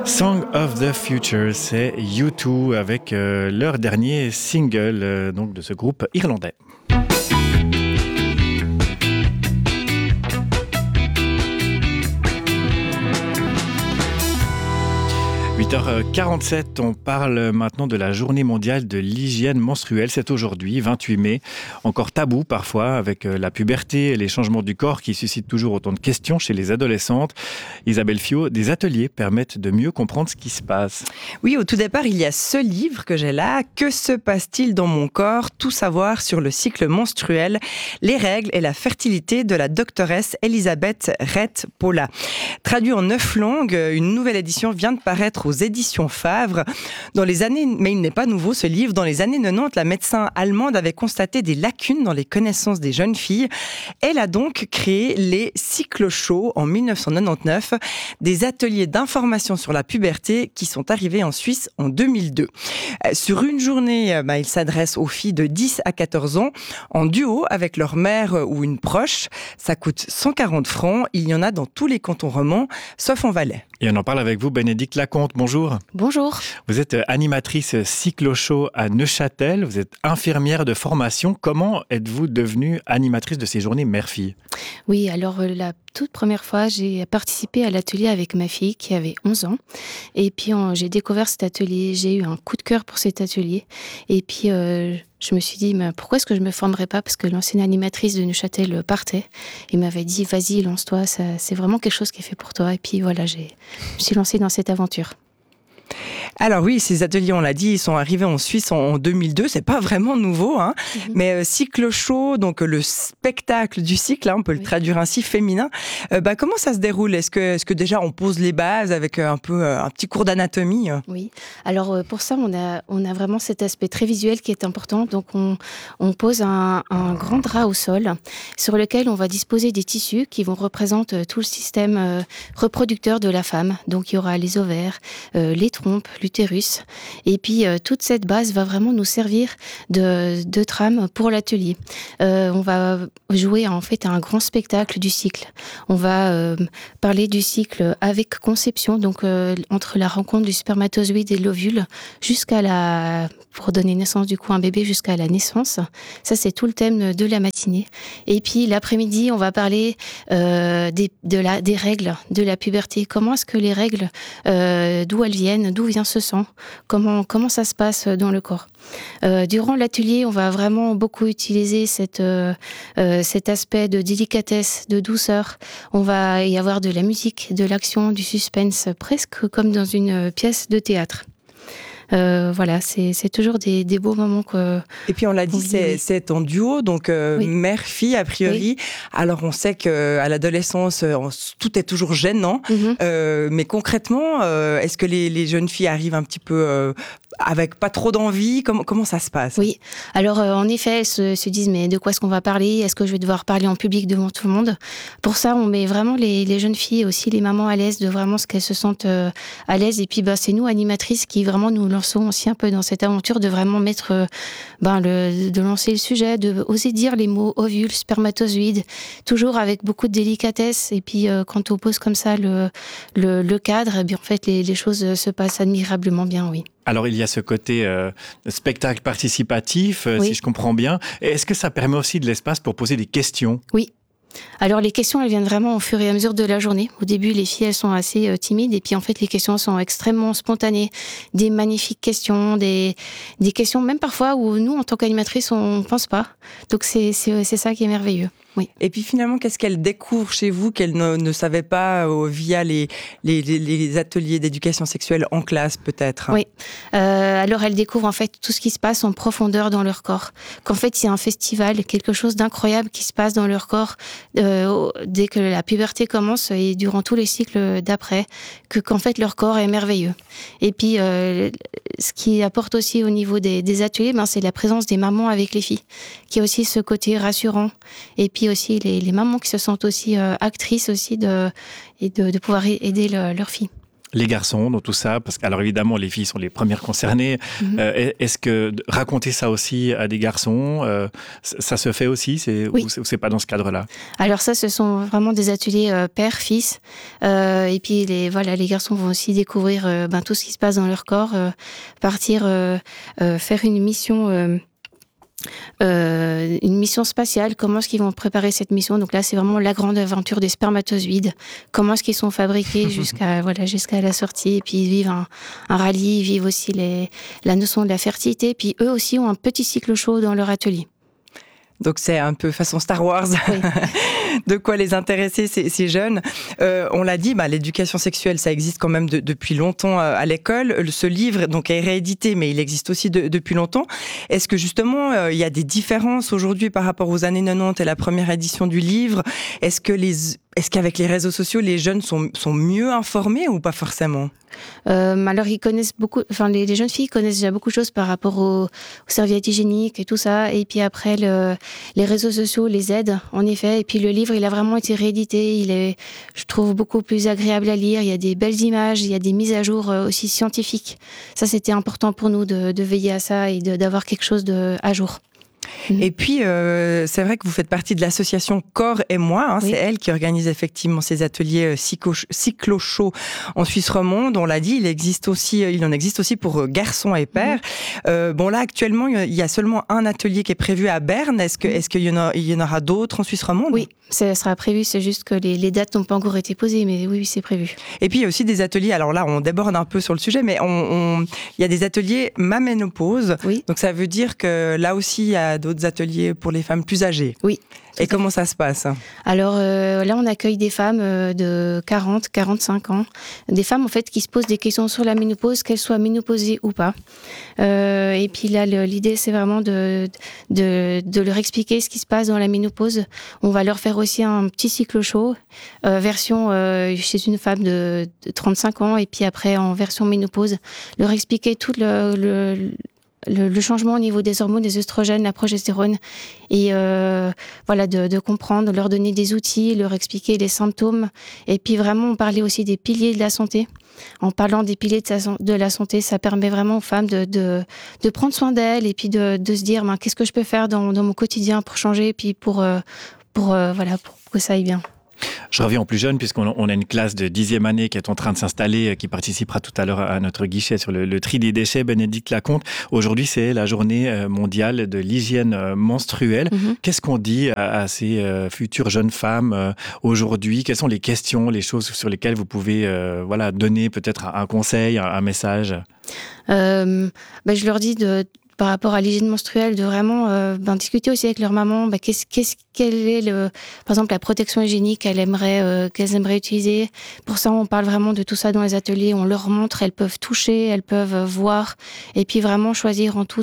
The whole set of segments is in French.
Song of the Future, c'est U2 avec leur dernier single donc de ce groupe irlandais. 8h47, on parle maintenant de la journée mondiale de l'hygiène menstruelle. C'est aujourd'hui, 28 mai. Encore tabou parfois avec la puberté et les changements du corps qui suscitent toujours autant de questions chez les adolescentes. Isabelle Fiot, des ateliers permettent de mieux comprendre ce qui se passe. Oui, au tout départ, il y a ce livre que j'ai là. Que se passe-t-il dans mon corps ? Tout savoir sur le cycle menstruel, les règles et la fertilité de la doctoresse Elisabeth Rett-Paula. Traduit en 9 langues, une nouvelle édition vient de paraître aux éditions Favre. Mais il n'est pas nouveau ce livre. Dans les années 90, la médecin allemande avait constaté des lacunes dans les connaissances des jeunes filles. Elle a donc créé les cyclochauds en 1999, des ateliers d'information sur la puberté qui sont arrivés en Suisse en 2002. Sur une journée, il s'adresse aux filles de 10 à 14 ans en duo avec leur mère ou une proche. Ça coûte 140 francs. Il y en a dans tous les cantons romans, sauf en Valais. Et on en parle avec vous, Bénédicte Lacomte. Bonjour. Bonjour. Vous êtes animatrice cyclo-show à Neuchâtel. Vous êtes infirmière de formation. Comment êtes-vous devenue animatrice de ces journées mère-fille ? Oui, alors la toute première fois, j'ai participé à l'atelier avec ma fille qui avait 11 ans. Et puis j'ai découvert cet atelier. J'ai eu un coup de cœur pour cet atelier. Et puis je me suis dit, mais pourquoi est-ce que je ne me formerais pas ? Parce que l'ancienne animatrice de Neuchâtel partait. Il m'avait dit, vas-y, lance-toi, c'est vraiment quelque chose qui est fait pour toi. Et puis voilà, je me suis lancée dans cette aventure. Alors oui, ces ateliers, on l'a dit, ils sont arrivés en Suisse en 2002. C'est pas vraiment nouveau, hein. Mais cyclo-show, donc le spectacle du cycle, on peut le traduire ainsi, féminin. Comment ça se déroule ? Est-ce que déjà on pose les bases avec un petit cours d'anatomie ? Oui. Alors pour ça, on a vraiment cet aspect très visuel qui est important. Donc on pose un grand drap au sol sur lequel on va disposer des tissus qui vont représenter tout le système reproducteur de la femme. Donc il y aura les ovaires, les trompes, l'utérus. Et puis, toute cette base va vraiment nous servir de trame pour l'atelier. On va jouer en fait un grand spectacle du cycle. On va parler du cycle avec conception, donc entre la rencontre du spermatozoïde et de l'ovule pour donner naissance du coup à un bébé jusqu'à la naissance. Ça, c'est tout le thème de la matinée. Et puis, l'après-midi, on va parler des règles, de la puberté. Comment est-ce que les règles, d'où elles viennent, d'où vient ce sang, comment ça se passe dans le corps. Durant l'atelier, on va vraiment beaucoup utiliser cet aspect de délicatesse, de douceur. On va y avoir de la musique, de l'action, du suspense, presque comme dans une pièce de théâtre. Voilà, c'est toujours des beaux moments Et puis on l'a dit, c'est en duo, donc mère-fille a priori. Oui. Alors on sait qu'à l'adolescence, tout est toujours gênant. Mais concrètement, est-ce que les jeunes filles arrivent un petit peu avec pas trop d'envie ? Comment ça se passe ? Oui, alors en effet, elles se disent, mais de quoi est-ce qu'on va parler ? Est-ce que je vais devoir parler en public devant tout le monde ? Pour ça, on met vraiment les jeunes filles et aussi les mamans à l'aise, de vraiment ce qu'elles se sentent à l'aise. Et puis c'est nous, animatrices, qui vraiment nous lançons aussi un peu dans cette aventure de vraiment mettre, de lancer le sujet, de oser dire les mots ovule, spermatozoïde, toujours avec beaucoup de délicatesse. Et puis quand on pose comme ça le cadre, en fait les choses se passent admirablement bien, oui. Alors, il y a ce côté spectacle participatif, oui. Si je comprends bien. Est-ce que ça permet aussi de l'espace pour poser des questions ? Oui. Alors, les questions, elles viennent vraiment au fur et à mesure de la journée. Au début, les filles, elles sont assez timides. Et puis, en fait, les questions sont extrêmement spontanées. Des magnifiques questions, des questions même parfois où nous, en tant qu'animatrices, on ne pense pas. Donc, c'est ça qui est merveilleux. Oui. Et puis finalement, qu'est-ce qu'elle découvre chez vous qu'elle ne savait pas via les ateliers d'éducation sexuelle en classe peut-être ? Oui. Alors elle découvre en fait tout ce qui se passe en profondeur dans leur corps. Qu'en fait il y a un festival, quelque chose d'incroyable qui se passe dans leur corps dès que la puberté commence et durant tous les cycles d'après, qu'en fait leur corps est merveilleux. Et puis ce qui apporte aussi au niveau des ateliers, c'est la présence des mamans avec les filles, qui a aussi ce côté rassurant. Et puis aussi les mamans qui se sentent aussi actrices aussi de pouvoir aider leurs filles. les garçons dans tout ça, parce que alors évidemment les filles sont les premières concernées. Est-ce que raconter ça aussi à des garçons, ça se fait aussi, ou c'est pas dans ce cadre-là? Alors ça, ce sont vraiment des ateliers père-fils, et puis les garçons vont aussi découvrir tout ce qui se passe dans leur corps, partir faire une mission spatiale. Comment est-ce qu'ils vont préparer cette mission? Donc là, c'est vraiment la grande aventure des spermatozoïdes. Comment est-ce qu'ils sont fabriqués jusqu'à la sortie? Et puis ils vivent un rallye, ils vivent aussi la notion de la fertilité. Puis eux aussi ont un petit cycle chaud dans leur atelier. Donc c'est un peu façon Star Wars, oui. De quoi les intéresser ces jeunes. On l'a dit, l'éducation sexuelle, ça existe quand même depuis longtemps à l'école. Ce livre donc est réédité, mais il existe aussi depuis longtemps. Est-ce que justement il y a des différences aujourd'hui par rapport aux années 90 et la première édition du livre? Est-ce qu'avec les réseaux sociaux, les jeunes sont mieux informés ou pas forcément? Alors ils connaissent beaucoup, les jeunes filles connaissent déjà beaucoup de choses par rapport aux serviettes hygiéniques et tout ça. Et puis après, les réseaux sociaux les aident, en effet. Et puis le livre, il a vraiment été réédité. Il est, je trouve, beaucoup plus agréable à lire. Il y a des belles images, il y a des mises à jour aussi scientifiques. Ça, c'était important pour nous de veiller à ça et d'avoir quelque chose à jour. Et puis, c'est vrai que vous faites partie de l'association Corps et Moi. Oui. C'est elle qui organise effectivement ces ateliers cyclo-show en Suisse romande. On l'a dit, il en existe aussi pour garçons et pères. Là, actuellement, il y a seulement un atelier qui est prévu à Berne. Est-ce qu'il y en aura d'autres en Suisse romande? Oui, ça sera prévu. C'est juste que les dates n'ont pas encore été posées, mais oui, c'est prévu. Et puis, il y a aussi des ateliers. Alors là, on déborde un peu sur le sujet, mais il y a des ateliers ménopause. Oui. Donc, ça veut dire que là aussi, il y a d'autres ateliers pour les femmes plus âgées. Oui. Et comment ça se passe? Alors là, on accueille des femmes de 40, 45 ans. Des femmes, en fait, qui se posent des questions sur la ménopause, qu'elles soient ménopausées ou pas. Et puis là, l'idée, c'est vraiment de leur expliquer ce qui se passe dans la ménopause. On va leur faire aussi un petit cycle chaud, version chez une femme de 35 ans, et puis après, en version ménopause, leur expliquer tout le changement au niveau des hormones, des œstrogènes, la progestérone, et de comprendre, leur donner des outils, leur expliquer les symptômes, et puis vraiment on parlait aussi des piliers de la santé. En parlant des piliers de la santé, ça permet vraiment aux femmes de prendre soin d'elles, et puis de se dire qu'est-ce que je peux faire dans mon quotidien pour changer, et puis pour que ça aille bien. Je reviens aux plus jeunes, puisqu'on a une classe de 10e année qui est en train de s'installer, qui participera tout à l'heure à notre guichet sur le tri des déchets. Bénédicte Lacomte, aujourd'hui c'est la journée mondiale de l'hygiène menstruelle. Qu'est-ce qu'on dit à ces futures jeunes femmes aujourd'hui? Quelles sont les questions, les choses sur lesquelles vous pouvez donner peut-être un conseil, un message? Je leur dis par rapport à l'hygiène menstruelle, de vraiment discuter aussi avec leur maman, quelle est par exemple la protection hygiénique qu'elles aimeraient utiliser. Pour ça, on parle vraiment de tout ça dans les ateliers, on leur montre, elles peuvent toucher, elles peuvent voir, et puis vraiment choisir en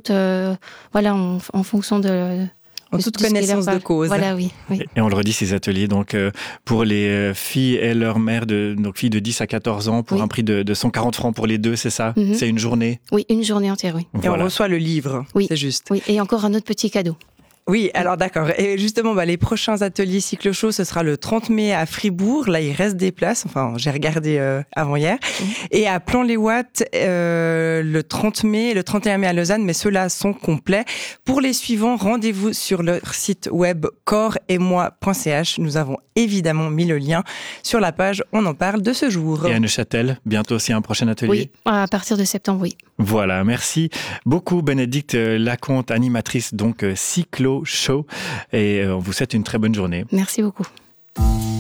fonction de... En toute connaissance de cause. Voilà, oui. Et on le redit, ces ateliers, donc, pour les filles et leurs mères, donc filles de 10 à 14 ans, pour un prix de 140 francs pour les deux, c'est ça? C'est une journée? Oui, une journée entière, oui. Et on reçoit le livre, c'est juste. Oui, et encore un autre petit cadeau. Oui, alors d'accord. Et justement, les prochains ateliers cyclo-show, ce sera le 30 mai à Fribourg. Là, il reste des places. Enfin, j'ai regardé avant-hier. Et à Plan-les-Ouates, le 30 mai, le 31 mai à Lausanne, mais ceux-là sont complets. Pour les suivants, rendez-vous sur leur site web corpsetmoi.ch. Nous avons évidemment mis le lien sur la page On en parle de ce jour. Et à Neuchâtel, bientôt aussi un prochain atelier? Oui, à partir de septembre, oui. Voilà, merci beaucoup Bénédicte Lacomte, animatrice donc cyclo-show, et on vous souhaite une très bonne journée. Merci beaucoup.